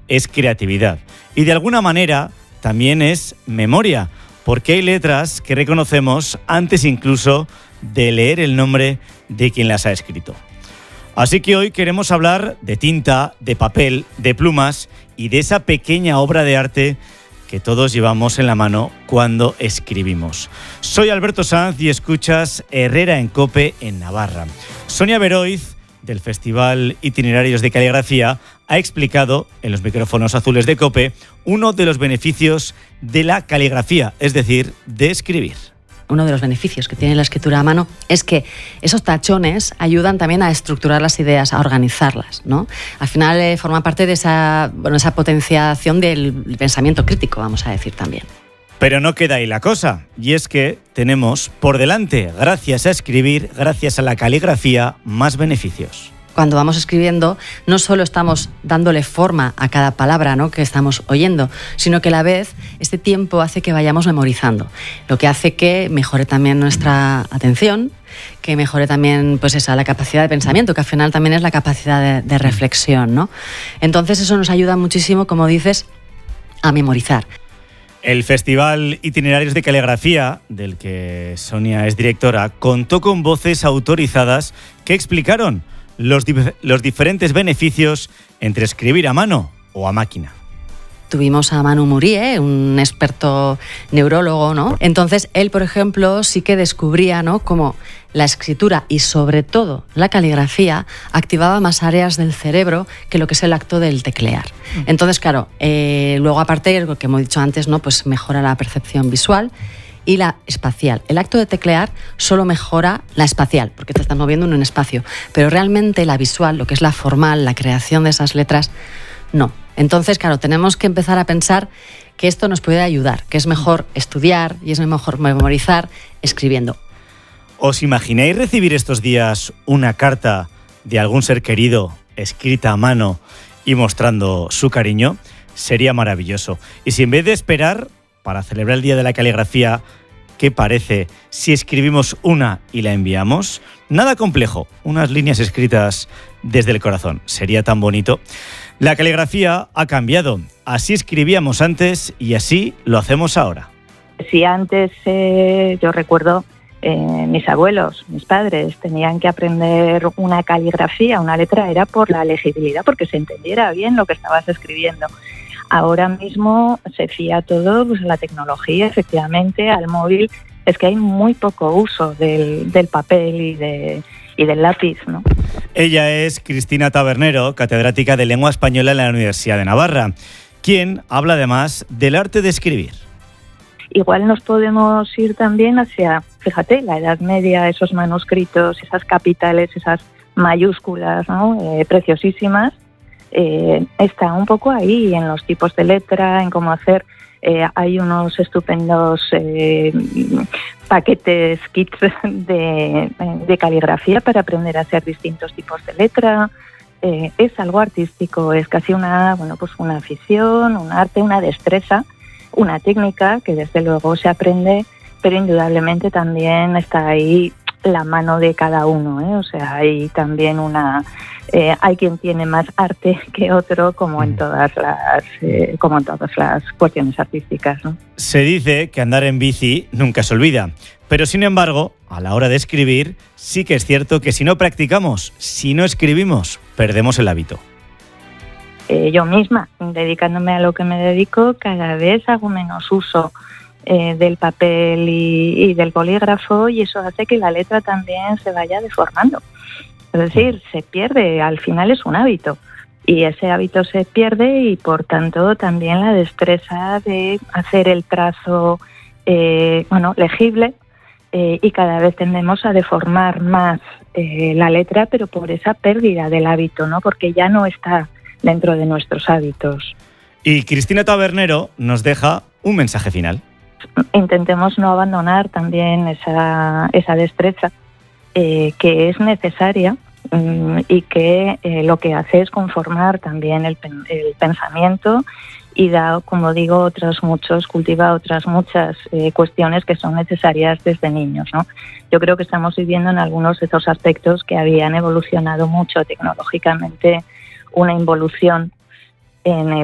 es creatividad. Y de alguna manera también es memoria, porque hay letras que reconocemos antes incluso de leer el nombre de quien las ha escrito. Así que hoy queremos hablar de tinta, de papel, de plumas y de esa pequeña obra de arte que todos llevamos en la mano cuando escribimos. Soy Alberto Sanz y escuchas Herrera en COPE en Navarra. Sonia Beroiz, del Festival Itinerarios de Caligrafía, ha explicado en los micrófonos azules de COPE uno de los beneficios de la caligrafía, es decir, de escribir. Uno de los beneficios que tiene la escritura a mano es que esos tachones ayudan también a estructurar las ideas, a organizarlas, ¿no? Al final forma parte de esa potenciación del pensamiento crítico, vamos a decir también. Pero no queda ahí la cosa, y es que tenemos por delante, gracias a escribir, gracias a la caligrafía, más beneficios. Cuando vamos escribiendo, no solo estamos dándole forma a cada palabra, ¿no?, que estamos oyendo, sino que a la vez este tiempo hace que vayamos memorizando, lo que hace que mejore también nuestra atención, que mejore también pues la capacidad de pensamiento, que al final también es la capacidad de reflexión, ¿no? Entonces eso nos ayuda muchísimo, como dices, a memorizar. El Festival Itinerarios de Caligrafía, del que Sonia es directora, contó con voces autorizadas que explicaron los diferentes beneficios entre escribir a mano o a máquina. Tuvimos a Manu Murie, un experto neurólogo, ¿no? Entonces, él, por ejemplo, sí que descubría, ¿no?, cómo la escritura y, sobre todo, la caligrafía activaba más áreas del cerebro que lo que es el acto del teclear. Entonces, claro, luego, aparte, lo que hemos dicho antes, ¿no?, pues mejora la percepción visual y la espacial. El acto de teclear solo mejora la espacial, porque te estás moviendo en un espacio, pero realmente la visual, lo que es la formal, la creación de esas letras, no. Entonces, claro, tenemos que empezar a pensar que esto nos puede ayudar, que es mejor estudiar y es mejor memorizar escribiendo. ¿Os imagináis recibir estos días una carta de algún ser querido escrita a mano y mostrando su cariño? Sería maravilloso. Y si en vez de esperar para celebrar el Día de la Caligrafía, ¿qué parece si escribimos una y la enviamos? Nada complejo, unas líneas escritas desde el corazón. Sería tan bonito. La caligrafía ha cambiado. Así escribíamos antes y así lo hacemos ahora. Si antes, yo recuerdo, mis abuelos, mis padres, tenían que aprender una caligrafía, una letra, era por la legibilidad, porque se entendiera bien lo que estabas escribiendo. Ahora mismo se fía todo pues, a la tecnología, efectivamente, al móvil. Es que hay muy poco uso del papel y del lápiz, ¿no? Ella es Cristina Tabernero, catedrática de Lengua Española en la Universidad de Navarra, quien habla además del arte de escribir. Igual nos podemos ir también hacia, fíjate, la Edad Media, esos manuscritos, esas capitales, esas mayúsculas, ¿no?, preciosísimas. Está un poco ahí en los tipos de letra, en cómo hacer. Hay unos estupendos paquetes, kits de caligrafía para aprender a hacer distintos tipos de letra. Es algo artístico, es casi una afición, un arte, una destreza, una técnica que desde luego se aprende, pero indudablemente también está ahí la mano de cada uno, ¿eh? O sea, hay también hay quien tiene más arte que otro, como en todas las cuestiones artísticas, ¿no? Se dice que andar en bici nunca se olvida, pero sin embargo, a la hora de escribir, sí que es cierto que si no practicamos, si no escribimos, perdemos el hábito. Yo misma, dedicándome a lo que me dedico, cada vez hago menos uso del papel y del bolígrafo, y eso hace que la letra también se vaya deformando. Es decir, se pierde, al final es un hábito, y ese hábito se pierde y por tanto también la destreza de hacer el trazo legible, y cada vez tendemos a deformar más la letra, pero por esa pérdida del hábito, ¿no?, porque ya no está dentro de nuestros hábitos. Y Cristina Tabernero nos deja un mensaje final. Intentemos no abandonar también esa destreza que es necesaria y que lo que hace es conformar también el pensamiento y da, como digo, cultiva otras muchas cuestiones que son necesarias desde niños, ¿no? Yo creo que estamos viviendo en algunos de esos aspectos que habían evolucionado mucho tecnológicamente, una involución en